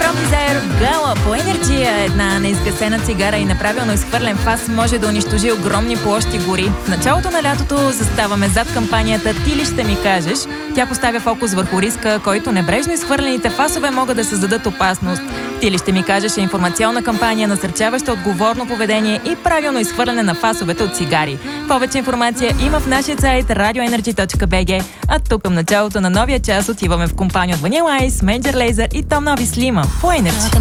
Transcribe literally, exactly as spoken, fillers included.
From Desire, Gala по енергия. Една неизгасена цигара и неправилно изхвърлен фас може да унищожи огромни площи гори. В началото на лятото заставаме зад кампанията "Ти ли ще ми кажеш?". Тя поставя фокус върху риска, който небрежно изхвърлените фасове могат да създадат опасност. "Ти ли ще ми кажеш" е информационна кампания, насърчаваща отговорно поведение и правилно изхвърляне на фасовете от цигари. Повече информация има в нашия сайт радио енерджи точка би джи. А тук към началото на новия час отиваме в компания от Vanilla Ice, Major Lazer и Tom Novi Slima по Energy.